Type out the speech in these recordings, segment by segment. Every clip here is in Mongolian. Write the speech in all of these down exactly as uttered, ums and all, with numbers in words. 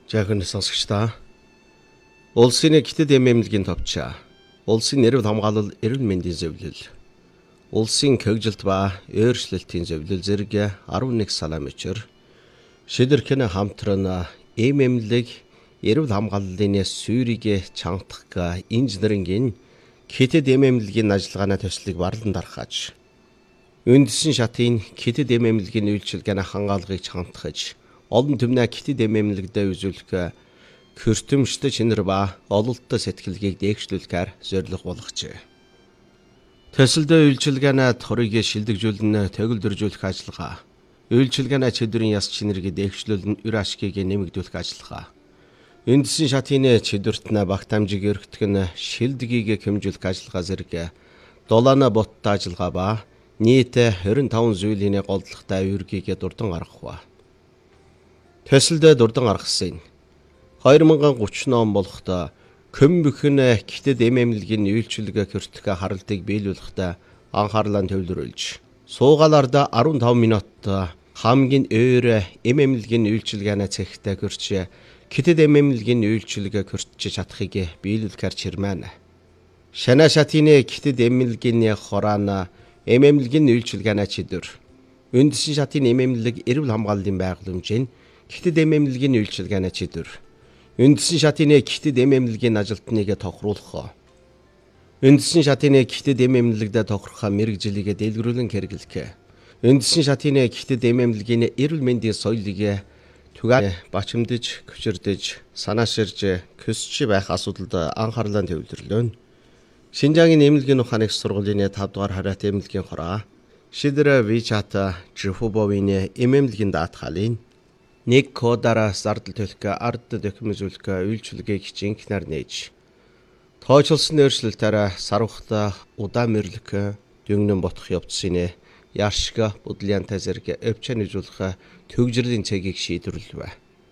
Жаахан сонсогчдаа улсын гитэд эмэмлэгийн товчаа. Улсын нэрв хамгаалал эрүүл мэндийн зөвлөл. Улсын хөгжилт ба өөрчлөлтийн зөвлөл зэрэг арван нэг салаа мөчөр шидэрхэн хамтран эмэмлэг эрүүл хамгааллын сүүрийг чангатах инженерингийн гитэд эмэмлэгийн ажиллагааны төслийг барлан дарахаж үндэсний шатын гитэд эмэмлэгийн үйлчилгээний хангаалгыг чангатгаж олон түмний гитэд эмэмлэгдээ үзүүлэх хөртөмжтэй чинэр ба ололттой сэтгэлгээг дээгшлүүлэхээр зорилго болгожээ. Төсөлдөө үйлчилгээний торыг шилдэгжүүлэн төгөлдржүүлэх ажиллагаа, үйлчилгээний чидрийн яс чинэрийг дээгшлүүлэн үр ашгийг нэмэгдүүлэх ажиллагаа, үндэсний шатын чидвэртнэ багт хамжиг өргөтгөн шилдгийг хэмжүүлэх ажиллагаа зэрэг долоона боттой ажиллагаа ба нийт хорин таван зүйлийн голдлоготой үүргийг дурдан гаргах ба. Төсөлдөө дурдан гаргасан хоёр мянган гуравчны он болоход көмбөхн гитэд эмэмлэгийн үйлчилгээ хөртөх харалтыг биелүүлэхдээ анхаарлаа төвлөрүүлж, суугаалаарда арван таван минут хамгийн өөр эмэмлэгийн үйлчилгээний цэгтээ хөрч гитэд эмэмлэгийн үйлчилгээ хөртөж чадахыг биелүүлэхээр чирмэн. Шанаа шатын гитэд эмэмлэгийн хораана эмэмлэгийн үйлчилгээний чидвэр, үндэсний шатын эмэмлэг эрүүл хамгааллын байгууламжийн гитэд эмэмлэгийн үйлчилгээний чидвэр, үндэсний шатын гитэд эмэмлэгийн ажилтныг тохируулах, үндэсний шатын гитэд эмэмлэгдээ тохирох мэрэгжилийг дэлгэрүүлэн хэрэглэх, үндэсний шатын гитэд эмэмлэгийн эрүүл мэндийн соёлыг түгээ бачимдж, хүчирдэж, санааширж, көсч байх асуудалд анхаарлаа төвлөрлөө. Шинжаагийн эмнэлгийн ухааны их сургуулийн тавд дугаар хариат эмнэлгийн хороо шидэр вичат жихубовын эмнэлгийн даатгалын нэг кодаараа зардал төлөх ард документжүүлэх үйлчилгээг хичээнхнээр нээж тооцоолсон өөрчлөлтөөр сарвахта удаан мэрлэх дөнгөн ботох явцын яаршиг бодлянтай зэрэг өвчн үзүүлэх төгжрлийн цэгийг шийдвэрлэв.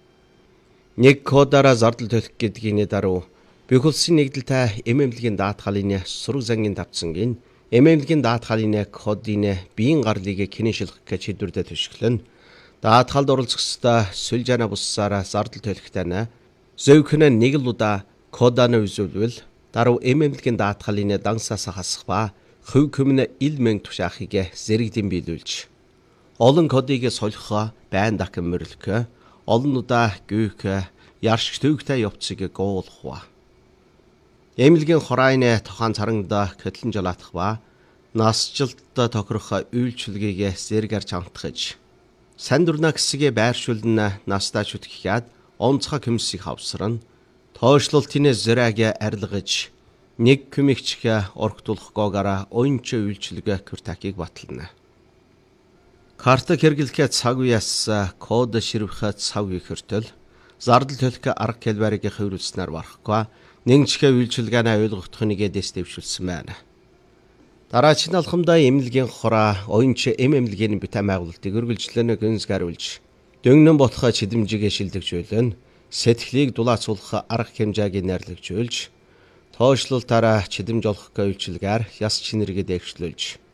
Нэг кодаараа зардал төлөх гэдгийн даруй бүх улсын нэгдэлтэй эмэмлэгийн даатгалын сураг зангийн давцангийн эмэмлэгийн даатгалын кодын биеийн гарлыг кинешилгэх чиглэлдээ төшөглөн даатгалд оролцохстой сүлжаана буссаараа зардал төлөхтэй зөвхөн нэг л удаа коданы үзүүлвэл даруй эмэмлэгийн даатгалын дансаас хасах ба хөв көмнө ил мэнг тушаахыг зэрэгдэн биелүүлж олон кодыг солих байн дахин мөрлөх олон удаа гүйх яршиг төвөгтэй явцыг гуулах ба эмнэлгийн хорааны тохон царангда хөтлөн жолоотох ба насжилттай тохирох үйлчилгээг зэргээр чамтгаж сайн дурна гэсгээ байршуулна настаа чүтгэхэд онцгой көмсийг хавсран тоошлолтын зэрэг арилгаж нэг көмөгчг орхтуулахгүйгээр оюнч үйлчилгээ хүртакийг батална. Карта хэрэглэхэд цаг үеэс код ширвэх цаг үе хөртөл зардал төлөх арга хэлбэрийг хөврүүлснээр барахгүй нэгчгэ үйлчилгээний ойлгохдох нэгэ дэс дэвшүүлсэн байна. Дараагийн алхамдаа эмнэлгийн хороо оюнч эмэмлэгийн бүтээн байгуулалтыг үргэлжлэн гүнзгийрүүлж дөнгөн ботхоо чидэмжигээ шилдэгжүүлэн сэтгэлийг дулаацуулах арга хэмжээг нэрлэгжүүлж тоошлолтаараа чидэмж олох үйлчилгээр яс чинэргээ дэвшлүүлж